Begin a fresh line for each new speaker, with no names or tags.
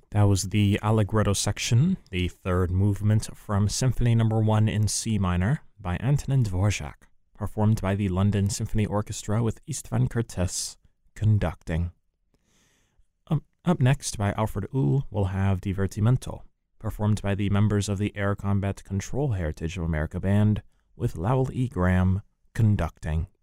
That was the Allegretto section, the third movement from Symphony No. 1 in C minor by Antonin Dvorak, performed by the London Symphony Orchestra with Istvan Kertész conducting. Up next, by Alfred Uhl, we'll have Divertimento, performed by the members of the Air Combat Control Heritage of America Band with Lowell E. Graham conducting.